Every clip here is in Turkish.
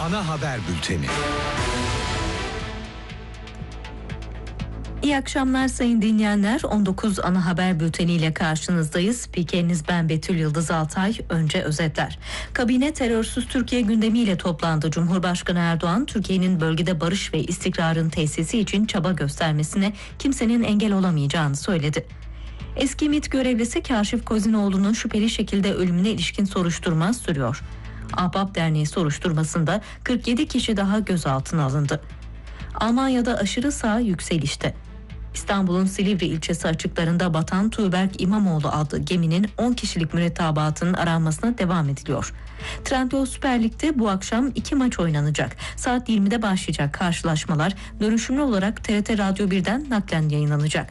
Ana haber bülteni. İyi akşamlar sayın dinleyenler. 19 ana haber bülteniyle karşınızdayız. Spikeriniz ben Betül Yıldız Altay. Önce özetler. Kabine terörsüz Türkiye gündemiyle toplandı. Cumhurbaşkanı Erdoğan, Türkiye'nin bölgede barış ve istikrarın tesisi için çaba göstermesine kimsenin engel olamayacağını söyledi. Eski MİT görevlisi Kaşif Kozinoğlu'nun şüpheli şekilde ölümüne ilişkin soruşturma sürüyor. Ahbap Derneği soruşturmasında 47 kişi daha gözaltına alındı. Almanya'da aşırı sağ yükselişte. İstanbul'un Silivri ilçesi açıklarında batan Tuğberk İmamoğlu adlı geminin 10 kişilik mürettebatının aranmasına devam ediliyor. Trendyol Süper Lig'de bu akşam 2 maç oynanacak. Saat 20'de başlayacak karşılaşmalar dönüşümlü olarak TRT Radyo 1'den naklen yayınlanacak.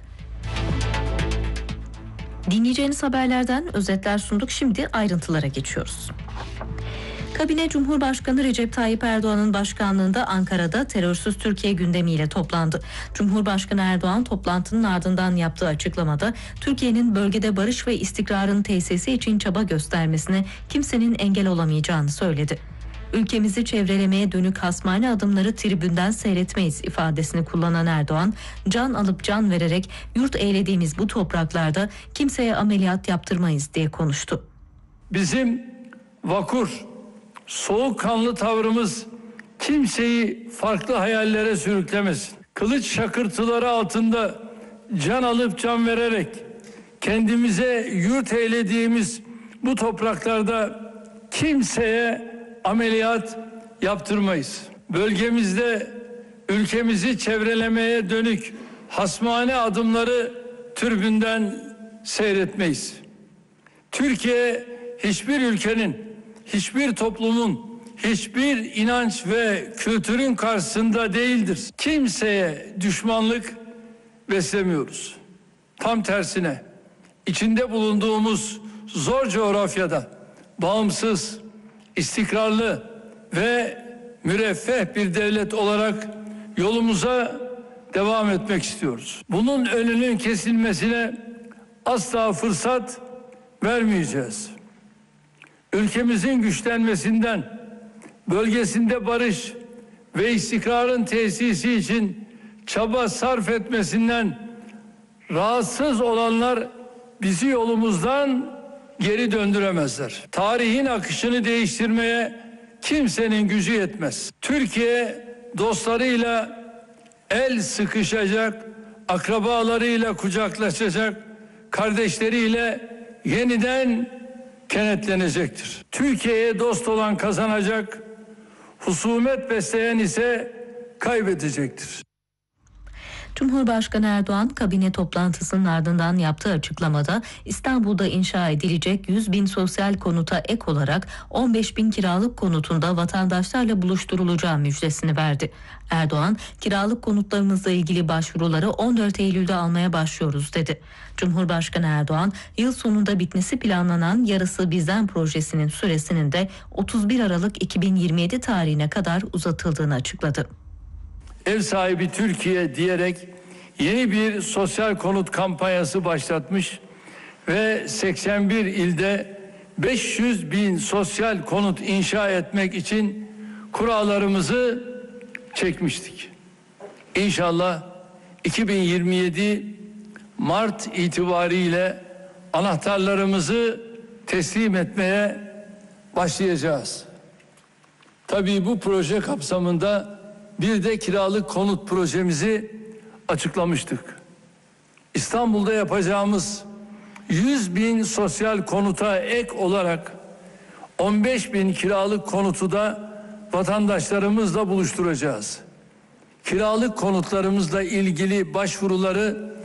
Dinleyeceğiniz haberlerden özetler sunduk. Şimdi ayrıntılara geçiyoruz. Kabine Cumhurbaşkanı Recep Tayyip Erdoğan'ın başkanlığında Ankara'da terörsüz Türkiye gündemiyle toplandı. Cumhurbaşkanı Erdoğan toplantının ardından yaptığı açıklamada Türkiye'nin bölgede barış ve istikrarın tesisi için çaba göstermesine kimsenin engel olamayacağını söyledi. Ülkemizi çevrelemeye dönük hasmane adımları tribünden seyretmeyiz ifadesini kullanan Erdoğan, can alıp can vererek yurt eylediğimiz bu topraklarda kimseye ameliyat yaptırmayız diye konuştu. Bizim vakur, soğukkanlı tavrımız kimseyi farklı hayallere sürüklemesin. Kılıç şakırtıları altında can alıp can vererek kendimize yurt eylediğimiz bu topraklarda kimseye ameliyat yaptırmayız. Bölgemizde ülkemizi çevrelemeye dönük hasmane adımları tribünden seyretmeyiz. Türkiye hiçbir ülkenin, hiçbir toplumun, hiçbir inanç ve kültürün karşısında değildir. Kimseye düşmanlık beslemiyoruz. Tam tersine içinde bulunduğumuz zor coğrafyada bağımsız, istikrarlı ve müreffeh bir devlet olarak yolumuza devam etmek istiyoruz. Bunun önünün kesilmesine asla fırsat vermeyeceğiz. Ülkemizin güçlenmesinden, bölgesinde barış ve istikrarın tesisi için çaba sarf etmesinden rahatsız olanlar bizi yolumuzdan geri döndüremezler. Tarihin akışını değiştirmeye kimsenin gücü yetmez. Türkiye dostlarıyla el sıkışacak, akrabalarıyla kucaklaşacak, kardeşleriyle yeniden kenetlenecektir. Türkiye'ye dost olan kazanacak, husumet besleyen ise kaybedecektir. Cumhurbaşkanı Erdoğan kabine toplantısının ardından yaptığı açıklamada İstanbul'da inşa edilecek 100.000 sosyal konuta ek olarak 15.000 kiralık konutunda vatandaşlarla buluşturulacağı müjdesini verdi. Erdoğan, kiralık konutlarımızla ilgili başvuruları 14 Eylül'de almaya başlıyoruz dedi. Cumhurbaşkanı Erdoğan, yıl sonunda bitmesi planlanan Yarısı Bizden projesinin süresinin de 31 Aralık 2027 tarihine kadar uzatıldığını açıkladı. Ev sahibi Türkiye diyerek yeni bir sosyal konut kampanyası başlatmış ve 81 ilde 500.000 sosyal konut inşa etmek için kurallarımızı çekmiştik. İnşallah 2027 Mart itibariyle anahtarlarımızı teslim etmeye başlayacağız. Tabii bu proje kapsamında bir de kiralık konut projemizi açıklamıştık. İstanbul'da yapacağımız 100.000 sosyal konuta ek olarak 15.000 kiralık konutu da vatandaşlarımızla buluşturacağız. Kiralık konutlarımızla ilgili başvuruları